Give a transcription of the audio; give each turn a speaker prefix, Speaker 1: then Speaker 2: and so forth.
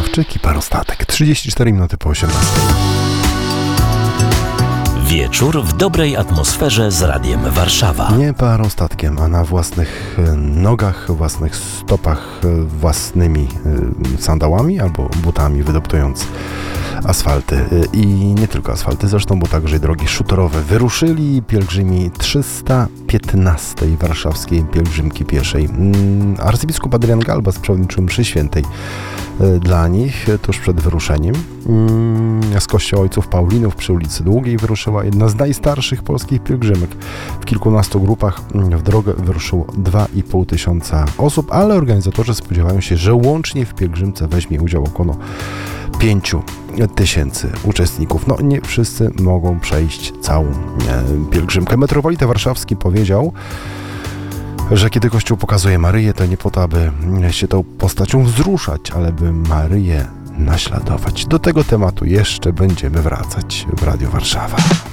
Speaker 1: Krawczyk i Parostatek. 34 minuty po 18.
Speaker 2: Wieczór w dobrej atmosferze z Radiem Warszawa.
Speaker 1: Nie parostatkiem, a na własnych nogach, własnych stopach, własnymi sandałami albo butami, wydeptując asfalty. I nie tylko asfalty zresztą, bo także i drogi szutorowe. Wyruszyli pielgrzymi 315. warszawskiej pielgrzymki pieszej. Arcybiskup Adrian Galbas przewodniczył mszy świętej dla nich tuż przed wyruszeniem. Z kościoła Ojców Paulinów przy ulicy Długiej wyruszyła jedna z najstarszych polskich pielgrzymek. W kilkunastu grupach w drogę wyruszyło 2,5 tysiąca osób, ale organizatorzy spodziewają się, że łącznie w pielgrzymce weźmie udział około 5 tysięcy uczestników. No nie wszyscy mogą przejść całą pielgrzymkę. Metropolita Warszawski powiedział, że kiedy Kościół pokazuje Maryję, to nie po to, aby się tą postacią wzruszać, ale by Maryję naśladować. Do tego tematu jeszcze będziemy wracać w Radiu Warszawa.